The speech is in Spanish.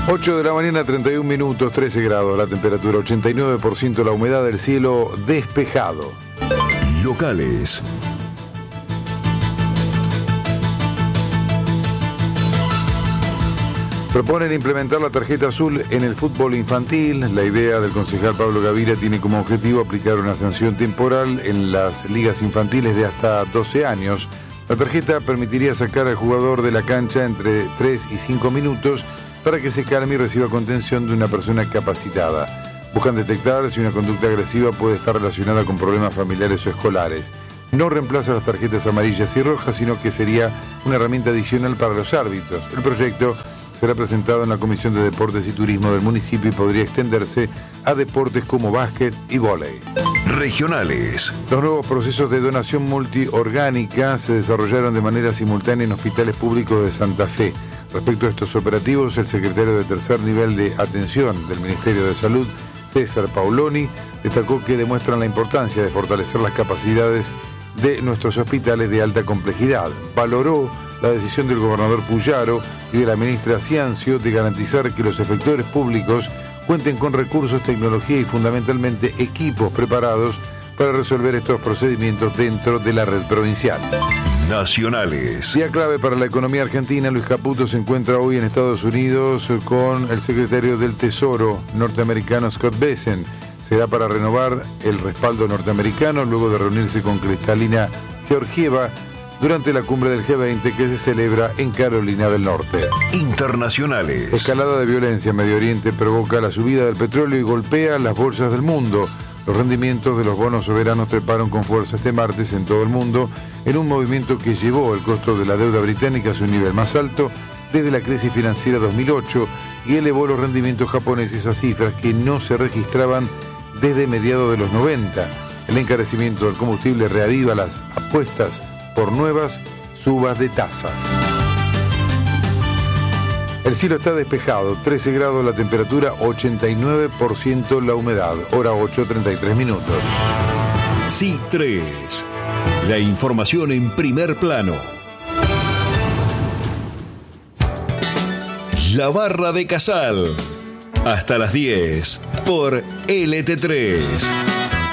8 de la mañana, 31 minutos, 13 grados la temperatura, 89% la humedad del cielo despejado. Locales. Proponen implementar la tarjeta azul en el fútbol infantil. La idea del concejal Pablo Gavira tiene como objetivo aplicar una sanción temporal en las ligas infantiles de hasta 12 años. La tarjeta permitiría sacar al jugador de la cancha entre 3 y 5 minutos para que se calme y reciba contención de una persona capacitada. Buscan detectar si una conducta agresiva puede estar relacionada con problemas familiares o escolares. No reemplaza las tarjetas amarillas y rojas, sino que sería una herramienta adicional para los árbitros. El proyecto será presentado en la Comisión de Deportes y Turismo del municipio y podría extenderse a deportes como básquet y vóley. Regionales. Los nuevos procesos de donación multiorgánica se desarrollaron de manera simultánea en hospitales públicos de Santa Fe. Respecto a estos operativos, el secretario de tercer nivel de atención del Ministerio de Salud, César Paoloni, destacó que demuestran la importancia de fortalecer las capacidades de nuestros hospitales de alta complejidad. Valoró la decisión del gobernador Puyaro y de la ministra Ciancio de garantizar que los efectores públicos cuenten con recursos, tecnología y fundamentalmente equipos preparados para resolver estos procedimientos dentro de la red provincial. Nacionales. Día clave para la economía argentina. Luis Caputo se encuentra hoy en Estados Unidos con el secretario del Tesoro norteamericano Scott Bessent. Será para renovar el respaldo norteamericano luego de reunirse con Kristalina Georgieva durante la cumbre del G20 que se celebra en Carolina del Norte. Internacionales. Escalada de violencia en Medio Oriente provoca la subida del petróleo y golpea las bolsas del mundo. Los rendimientos de los bonos soberanos treparon con fuerza este martes en todo el mundo en un movimiento que llevó el costo de la deuda británica a su nivel más alto desde la crisis financiera 2008 y elevó los rendimientos japoneses a cifras que no se registraban desde mediados de los 90. El encarecimiento del combustible reaviva las apuestas por nuevas subas de tasas. El cielo está despejado, 13 grados la temperatura, 89% la humedad, hora 8:33 minutos. C3, la información en primer plano. La Barra de Casal, hasta las 10 por LT3.